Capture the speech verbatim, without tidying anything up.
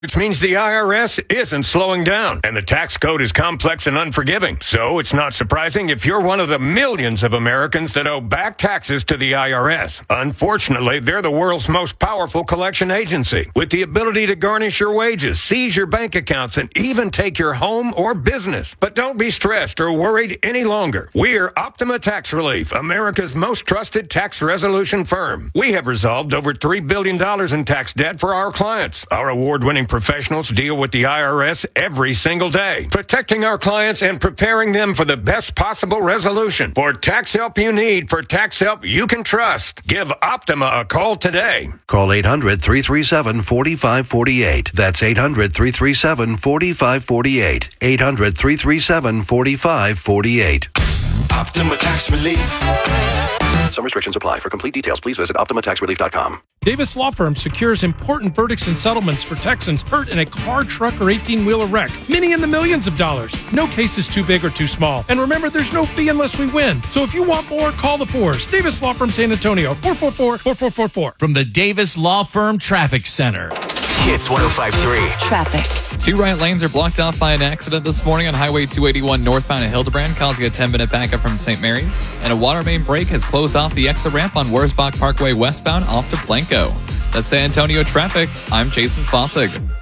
Which means the I R S isn't slowing down, and the tax code is complex and unforgiving. So it's not surprising if you're one of the millions of Americans that owe back taxes to the I R S. Unfortunately, they're the world's most powerful collection agency, with the ability to garnish your wages, seize your bank accounts, and even take your home or business. But don't be stressed or worried any longer. We're Optima Tax Relief, America's most trusted tax resolution firm. We have resolved over three billion dollars in tax debt for our clients. Our award-winning professionals deal with the I R S every single day, protecting our clients and preparing them for the best possible resolution. For tax help you need, for tax help you can trust, give Optima a call today. Call eight hundred, three three seven, four five four eight. That's eight hundred, three three seven, four five four eight. eight hundred, three three seven, four five four eight. Optima Tax Relief. Some restrictions apply. For complete details, please visit optima tax relief dot com. Davis Law Firm secures important verdicts and settlements for Texans hurt in a car, truck, or eighteen-wheeler wreck. Many in the millions of dollars. No case is too big or too small. And remember, there's no fee unless we win. So if you want more, call the fours. Davis Law Firm San Antonio, four four four, four four four four. From the Davis Law Firm Traffic Center. Hits one oh five point three. Traffic. Two right lanes are blocked off by an accident this morning on Highway two eighty-one northbound at Hildebrand, causing a ten-minute backup from Saint Mary's. And a water main break has closed off the exit ramp on Wurzbach Parkway westbound off to Blanco. That's San Antonio traffic. I'm Jason Fossig.